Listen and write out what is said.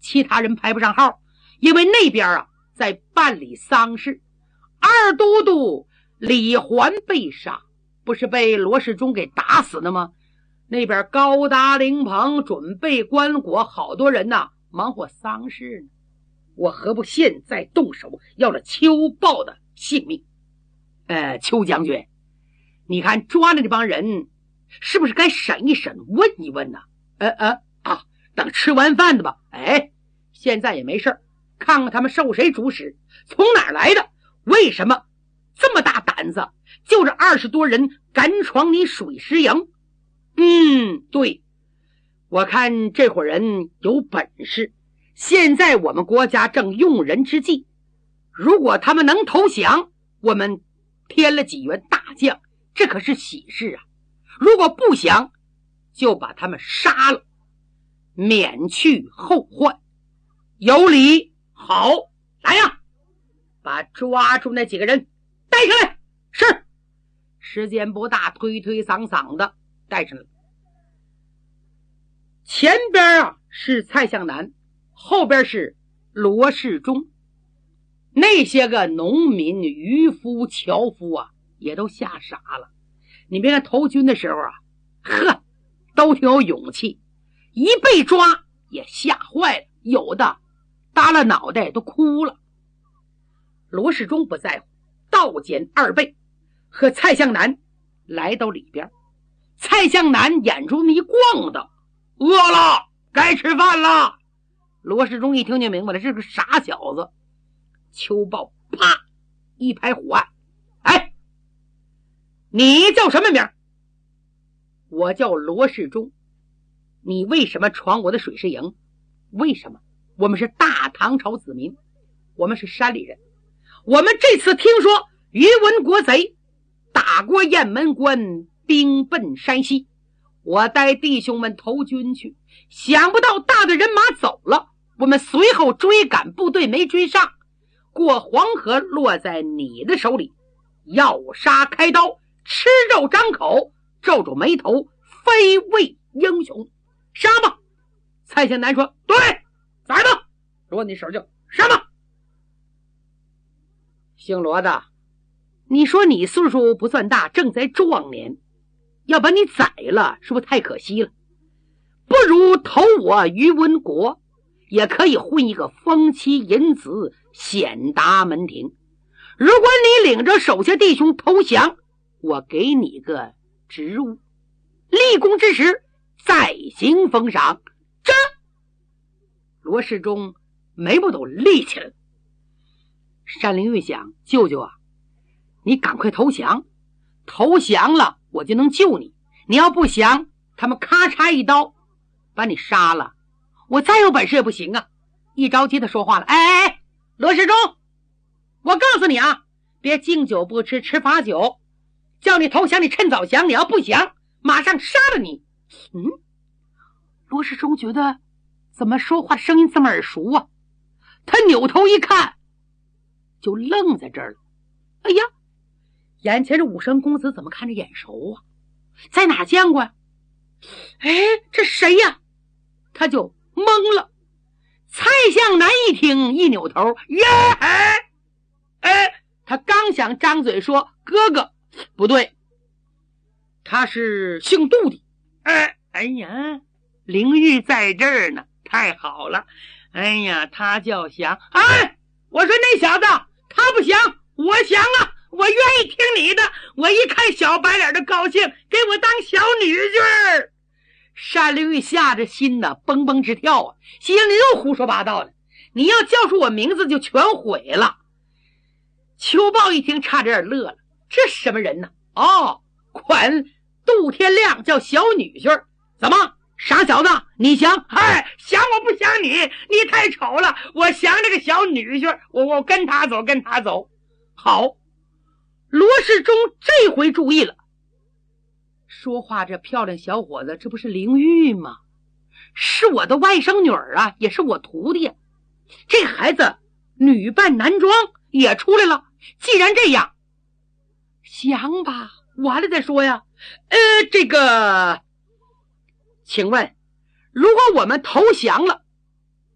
其他人排不上号，因为那边在办理丧事。二都督李环被杀，不是被罗世忠给打死的吗？那边高达灵棚准备棺椁，好多人忙活丧事呢。我何不现在动手，要了邱豹的性命？邱将军，你看抓的这帮人是不是该审一审，问一问呢？等吃完饭的吧。现在也没事，看看他们受谁主使，从哪儿来的，为什么这么大胆子，就这20多人敢闯你水师营？对，我看这伙人有本事，现在我们国家正用人之际，如果他们能投降，我们添了几员大将，这可是喜事啊。如果不降，就把他们杀了，免去后患。有理。好，来呀，把抓住那几个人带上来。是。时间不大，推推搡搡的带上来。前边是蔡向南，后边是罗世忠。那些个农民、渔夫、樵夫也都吓傻了。你别看投军的时候都挺有勇气，一被抓也吓坏了，有的耷拉脑袋都哭了。罗世忠不在乎，倒减2倍，和蔡向南来到里边。蔡向南眼中一逛的，饿了，该吃饭了。罗世忠一听就明白了，这个傻小子。邱豹啪一拍虎案，你叫什么名？我叫罗世忠。你为什么闯我的水师营？为什么？我们是大唐朝子民，我们是山里人。我们这次听说于文国贼打过雁门关，兵奔山西，我带弟兄们投军去，想不到大的人马走了，我们随后追赶部队没追上，过黄河落在你的手里，要杀开刀，吃肉张口，皱皱眉头，非为英雄。杀吧。蔡向南说，对，宰吧，罗你手就杀吧。姓罗的，你说你岁数不算大，正在壮年，要把你宰了是不是太可惜了？不如投我于文国，也可以混一个封妻银子，显达门庭。如果你领着手下弟兄投降，我给你个职务，立功之时再行封赏。这罗世忠眉毛都立起来了。单灵玉想，舅舅你赶快投降，投降了我就能救你，你要不降，他们咔嚓一刀把你杀了，我再有本事也不行啊。一着急他说话了，罗世忠，我告诉你别敬酒不吃吃罚酒，叫你投降你趁早降，你要不降马上杀了你。罗世忠觉得怎么说话声音这么耳熟他扭头一看就愣在这儿了。眼前这武生公子怎么看着眼熟在哪见过这谁呀？他就懵了。蔡向南一听一扭头，他刚想张嘴说哥哥，不对，他是姓杜的。灵玉在这儿呢，太好了。他叫降。我说那小子他不降，我降了，我愿意听你的。我一看小白脸的高兴，给我当小女婿。单灵玉吓着心蹦蹦直跳心里又胡说八道了，你要叫出我名字就全毁了。邱豹一听差点乐了，这什么人呢？管杜天亮叫小女婿。怎么傻小子你降？降我不降你，你太丑了，我降这个小女婿，我跟他走跟他走。好，罗世忠这回注意了，说话这漂亮小伙子，这不是灵玉吗？是我的外甥女儿也是我徒弟这孩子女扮男装也出来了。既然这样，降吧，完了再说呀。这个请问，如果我们投降了，